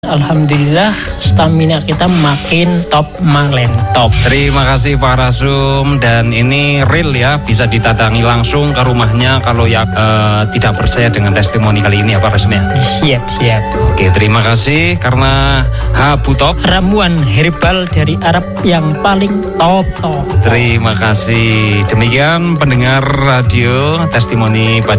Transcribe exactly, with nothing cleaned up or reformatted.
Alhamdulillah stamina kita makin top, makin top. Terima kasih Pak Rasum, dan ini real ya, bisa ditatangi langsung ke rumahnya kalau ya uh, tidak percaya dengan testimoni kali ini ya Pak Rasum ya. Siap, siap. Oke, terima kasih karena Habutop, ramuan herbal dari Arab yang paling top top. Terima kasih. Demikian pendengar radio Testimoni Baca